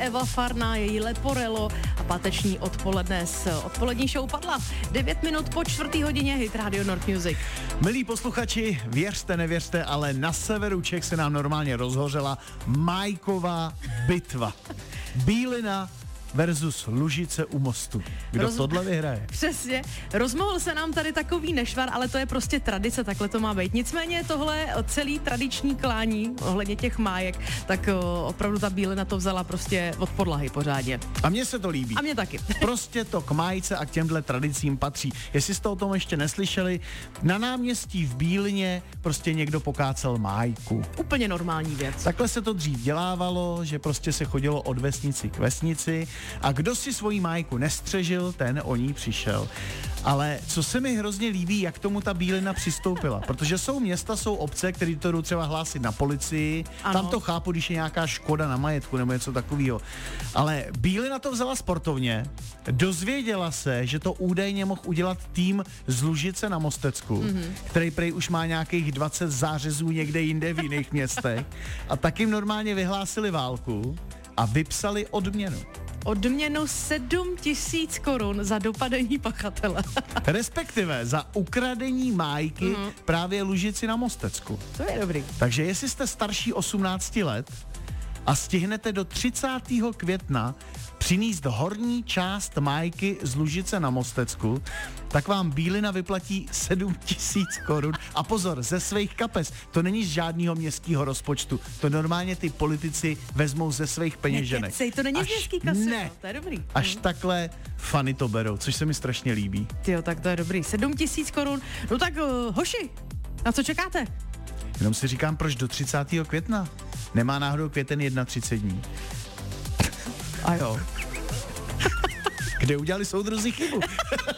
Eva Farná, její Leporello a páteční odpoledne s odpolední show padla. 9 minut po 4:00 Hit Radio North Music. Milí posluchači, věřte, nevěřte, ale na severu Čech se nám normálně rozhořela májková bitva. Bílina versus Lužice u Mostu. Kdo tohle vyhraje? Přesně. Rozmohl se nám tady takový nešvar, ale to je prostě tradice, takhle to má být. Nicméně tohle celý tradiční klání ohledně těch májek, tak opravdu ta Bílina to vzala prostě od podlahy pořádně. A mně se to líbí. A mně taky. Prostě to k májce a k těmhle tradicím patří. Jestli jste o tom ještě neslyšeli, na náměstí v Bílině prostě někdo pokácel májku. Úplně normální věc. Takhle se to dřív dělávalo, že prostě se chodilo od vesnici k vesnici a kdo si svoji májku nestřežil, ten o ní přišel. Ale co se mi hrozně líbí, jak tomu ta Bílina přistoupila, protože jsou města, jsou obce, které to jdou třeba hlásit na policii, ano. Tam to chápu, když je nějaká škoda na majetku nebo něco takového. Ale Bílina to vzala sportovně, dozvěděla se, že to údajně mohl udělat tým z Lužice na Mostecku, který prej už má nějakých 20 zářezů někde jinde v jiných městech a tak jim normálně vyhlásili válku a vypsali odměnu. Odměnu 7 000 korun za dopadení pachatele. Respektive za ukradení májky právě Lužici na Mostecku. To je dobrý. Takže jestli jste starší 18 let a stihnete do 30. května přinést horní část májky z Lužice na Mostecku, tak vám Bílina vyplatí 7 000 korun. A pozor, ze svých kapes. To není z žádného městského rozpočtu. To normálně ty politici vezmou ze svých peněženek. Nekecej, to není z městský kasy. Ne. To je dobrý. Až takhle fany to berou, což se mi strašně líbí. Tyjo, tak to je dobrý. 7 000 korun. No tak hoši, na co čekáte? Jenom si říkám, proč do 30. května? Nemá náhodou květen 31 dní. A jo. Kde udělali soudruzi chybu?